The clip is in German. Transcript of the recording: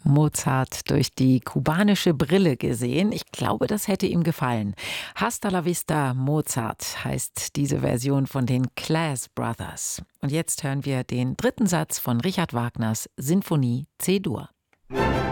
Mozart durch die kubanische Brille gesehen. Ich glaube, das hätte ihm gefallen. Hasta la vista Mozart heißt diese Version von den Class Brothers. Und jetzt hören wir den dritten Satz von Richard Wagners Sinfonie C-Dur.